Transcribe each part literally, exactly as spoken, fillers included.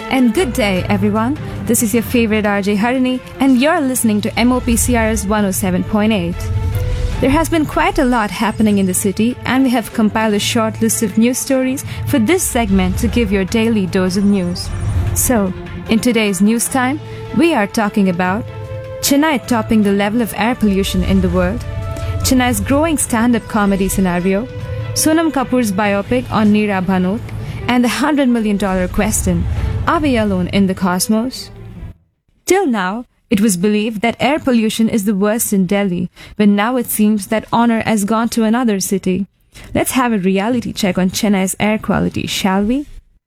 And good day, everyone. This is your favorite R J Harini, and you're listening to M O P C R S one oh seven point eight. There has been quite a lot happening in the city, and we have compiled a short list of news stories for this segment to give your daily dose of news. So, in today's news time, we are talking about Chennai topping the level of air pollution in the world, Chennai's growing stand-up comedy scenario, Sonam Kapoor's biopic on Neera Bhanot, and the one hundred million dollars question, are we alone in the cosmos? Till now, it was believed that air pollution is the worst in Delhi, but now it seems that honor has gone to another city. Let's have a reality check on Chennai's air quality, shall we?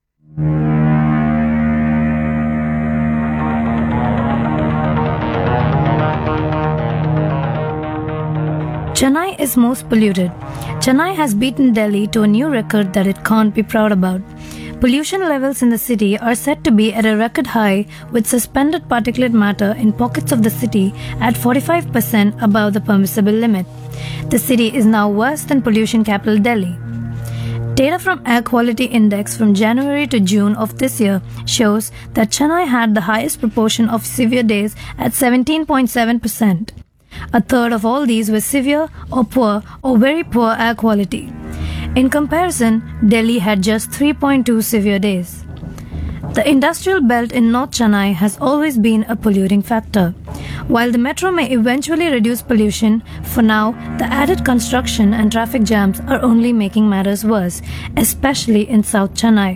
Chennai is most polluted. Chennai has beaten Delhi to a new record that it can't be proud about. Pollution levels in the city are said to be at a record high, with suspended particulate matter in pockets of the city at forty-five percent above the permissible limit. The city is now worse than pollution capital Delhi. Data from Air Quality Index from January to June of this year shows that Chennai had the highest proportion of severe days at seventeen point seven percent. A third of all these were severe or poor or very poor air quality. In comparison, Delhi had just three point two severe days. The industrial belt in North Chennai has always been a polluting factor. While the metro may eventually reduce pollution, for now, the added construction and traffic jams are only making matters worse, especially in South Chennai.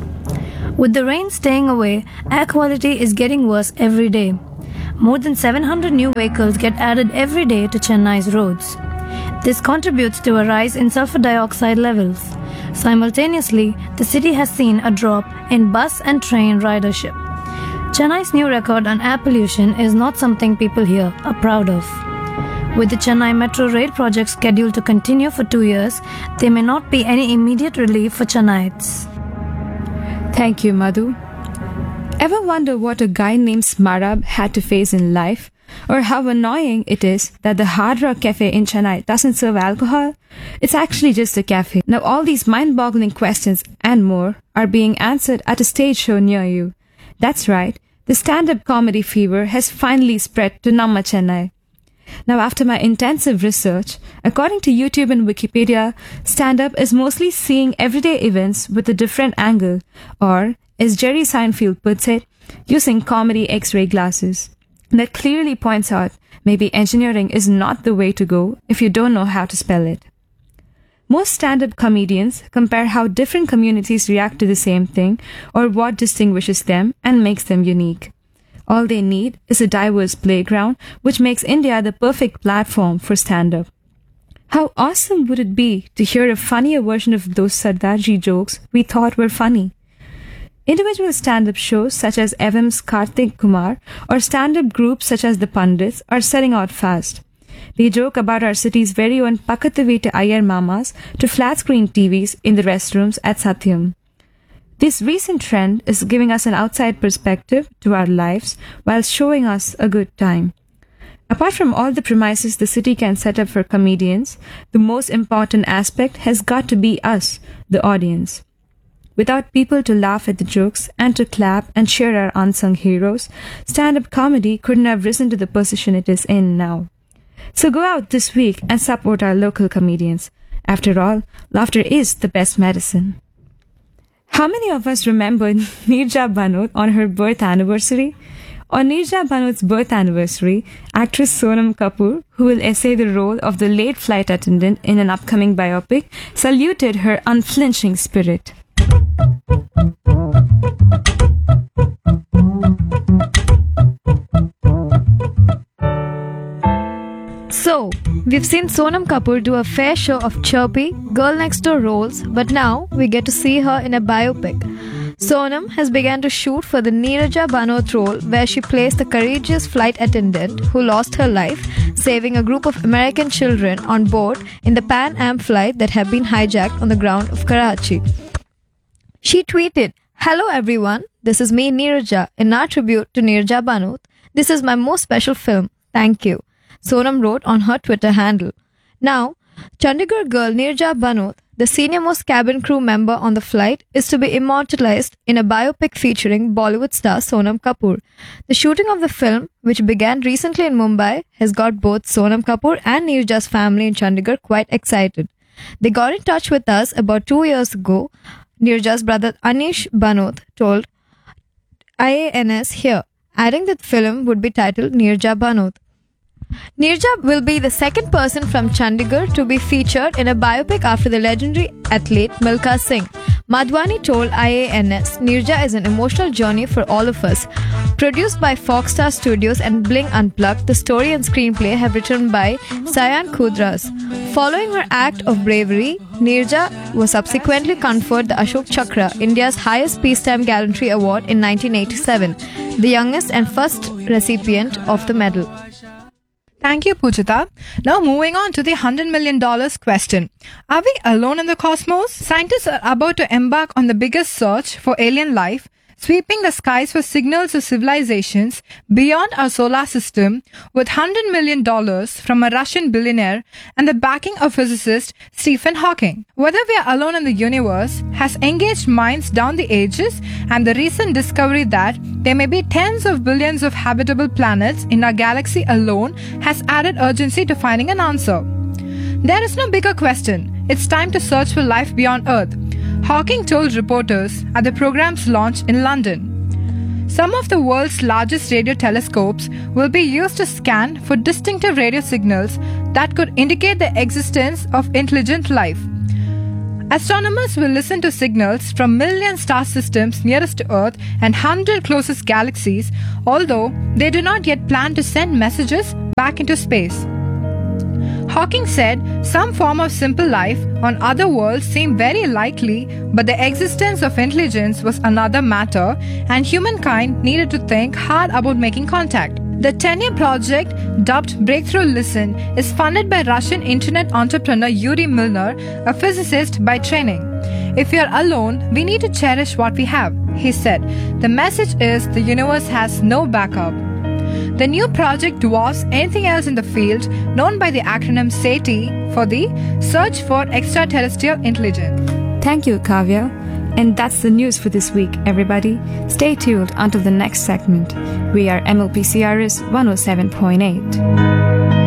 With the rain staying away, air quality is getting worse every day. More than seven hundred new vehicles get added every day to Chennai's roads. This contributes to a rise in sulfur dioxide levels. Simultaneously, the city has seen a drop in bus and train ridership. Chennai's new record on air pollution is not something people here are proud of. With the Chennai Metro Rail project scheduled to continue for two years, there may not be any immediate relief for Chennaites. Thank you, Madhu. Ever wonder what a guy named Smarab had to face in life? Or how annoying it is that the Hard Rock Cafe in Chennai doesn't serve alcohol? It's actually just a cafe. Now all these mind-boggling questions and more are being answered at a stage show near you. That's right, the stand-up comedy fever has finally spread to Namma Chennai. Now after my intensive research, according to YouTube and Wikipedia, stand-up is mostly seeing everyday events with a different angle, or as Jerry Seinfeld puts it, using comedy X-ray glasses. That clearly points out maybe engineering is not the way to go if you don't know how to spell it. Most stand-up comedians compare how different communities react to the same thing or what distinguishes them and makes them unique. All they need is a diverse playground, which makes India the perfect platform for stand-up. How awesome would it be to hear a funnier version of those Sardarji jokes we thought were funny? Individual stand-up shows such as F M's Karthik Kumar or stand-up groups such as the Pandits are setting out fast. They joke about our city's very own Pakathu Veetu Ayyar Mamas to flat-screen T Vs in the restrooms at Satyam. This recent trend is giving us an outside perspective to our lives while showing us a good time. Apart from all the premises the city can set up for comedians, the most important aspect has got to be us, the audience. Without people to laugh at the jokes and to clap and cheer our unsung heroes, stand-up comedy couldn't have risen to the position it is in now. So go out this week and support our local comedians. After all, laughter is the best medicine. How many of us remember Neera Bhanot on her birth anniversary? On Neera Bhanot's birth anniversary, actress Sonam Kapoor, who will essay the role of the late flight attendant in an upcoming biopic, saluted her unflinching spirit. So, we've seen Sonam Kapoor do a fair show of chirpy, girl next door roles, but now we get to see her in a biopic. Sonam has begun to shoot for the Neera Bhanot role, where she plays the courageous flight attendant who lost her life saving a group of American children on board in the Pan Am flight that had been hijacked on the ground of Karachi. She tweeted, "Hello everyone, this is me Neera, in our tribute to Neera Bhanot. This is my most special film. Thank you," Sonam wrote on her Twitter handle. Now, Chandigarh girl Neera Bhanot the senior-most cabin crew member on the flight, is to be immortalized in a biopic featuring Bollywood star Sonam Kapoor. The shooting of the film, which began recently in Mumbai, has got both Sonam Kapoor and Neerja's family in Chandigarh quite excited. They got in touch with us about two years ago. Neerja's brother Anish Banot told I A N S here, adding that the film would be titled Neerja Banot. Neerja will be the second person from Chandigarh to be featured in a biopic after the legendary athlete Milkha Singh. Madhwani told I A N S, Neerja is an emotional journey for all of us. Produced by Foxstar Studios and Bling Unplugged, the story and screenplay have written by Sayan Khudras. Following her act of bravery, Neerja was subsequently conferred the Ashok Chakra, India's highest peacetime gallantry award in nineteen eighty-seven, the youngest and first recipient of the medal. Thank you, Pujita. Now moving on to the one hundred million dollars question. Are we alone in the cosmos? Scientists are about to embark on the biggest search for alien life, sweeping the skies for signals of civilizations beyond our solar system with one hundred million dollars from a Russian billionaire and the backing of physicist Stephen Hawking. Whether we are alone in the universe has engaged minds down the ages, and the recent discovery that there may be tens of billions of habitable planets in our galaxy alone has added urgency to finding an answer. There is no bigger question. It's time to search for life beyond Earth, Hawking told reporters at the program's launch in London. Some of the world's largest radio telescopes will be used to scan for distinctive radio signals that could indicate the existence of intelligent life. Astronomers will listen to signals from million star systems nearest to Earth and one hundred closest galaxies, although they do not yet plan to send messages back into space. Hawking said some form of simple life on other worlds seemed very likely, but the existence of intelligence was another matter, and humankind needed to think hard about making contact. The ten-year project, dubbed Breakthrough Listen, is funded by Russian internet entrepreneur Yuri Milner, a physicist by training. If we are alone, we need to cherish what we have, he said. The message is the universe has no backup. The new project dwarfs anything else in the field, known by the acronym SETI for the Search for Extraterrestrial Intelligence. Thank you, Kavya. And that's the news for this week, everybody. Stay tuned until the next segment. We are M L P C R S one oh seven point eight.